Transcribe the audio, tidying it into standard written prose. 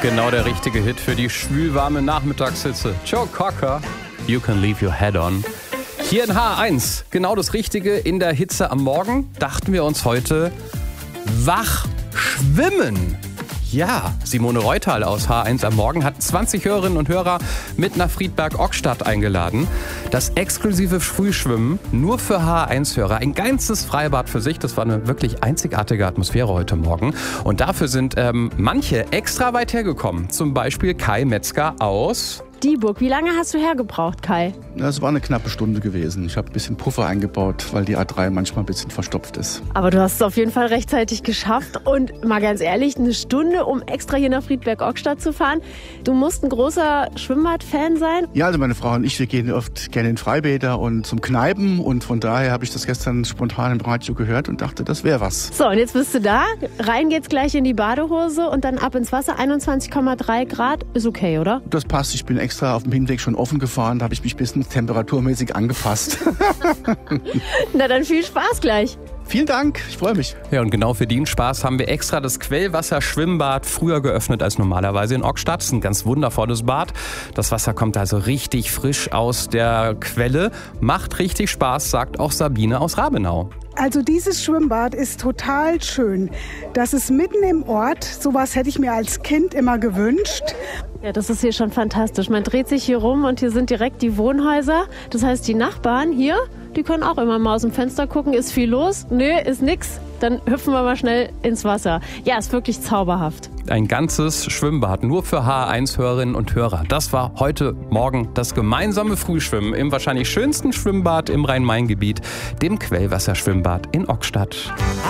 Genau der richtige Hit für die schwülwarme Nachmittagshitze. Joe Cocker, You Can Leave Your Head On. Hier in H1, genau das Richtige in der Hitze am Morgen, dachten wir uns heute, wach schwimmen. Ja, Simone Reutal aus H1 am Morgen hat 20 Hörerinnen und Hörer mit nach Friedberg-Ockstadt eingeladen. Das exklusive Frühschwimmen nur für H1-Hörer. Ein ganzes Freibad für sich. Das war eine wirklich einzigartige Atmosphäre heute Morgen. Und dafür sind manche extra weit hergekommen. Zum Beispiel Kai Metzger aus Dieburg. Wie lange hast du hergebraucht, Kai? Es war eine knappe Stunde gewesen. Ich habe ein bisschen Puffer eingebaut, weil die A3 manchmal ein bisschen verstopft ist. Aber du hast es auf jeden Fall rechtzeitig geschafft. Und mal ganz ehrlich, eine Stunde, um extra hier nach Friedberg-Ockstadt zu fahren. Du musst ein großer Schwimmbad-Fan sein. Ja, also meine Frau und ich, wir gehen oft gerne in Freibäder und zum Kneipen. Und von daher habe ich das gestern spontan im Radio gehört und dachte, das wäre was. So, und jetzt bist du da. Rein geht's gleich in die Badehose und dann ab ins Wasser. 21,3 Grad. Ist okay, oder? Das passt. Ich bin extra auf dem Hinweg schon offen gefahren. Da habe ich mich ein bisschen temperaturmäßig angepasst. Na dann viel Spaß gleich. Vielen Dank, ich freue mich. Ja, und genau für den Spaß haben wir extra das Quellwasser-Schwimmbad früher geöffnet als normalerweise in Ockstadt. Das ist ein ganz wundervolles Bad. Das Wasser kommt also richtig frisch aus der Quelle. Macht richtig Spaß, sagt auch Sabine aus Rabenau. Also dieses Schwimmbad ist total schön. Das ist mitten im Ort. Sowas hätte ich mir als Kind immer gewünscht. Ja, das ist hier schon fantastisch. Man dreht sich hier rum und hier sind direkt die Wohnhäuser. Das heißt, die Nachbarn hier, die können auch immer mal aus dem Fenster gucken. Ist viel los? Nö, ist nix. Dann hüpfen wir mal schnell ins Wasser. Ja, ist wirklich zauberhaft. Ein ganzes Schwimmbad nur für H1-Hörerinnen und Hörer. Das war heute Morgen das gemeinsame Frühschwimmen im wahrscheinlich schönsten Schwimmbad im Rhein-Main-Gebiet, dem Quellwasserschwimmbad in Ockstadt.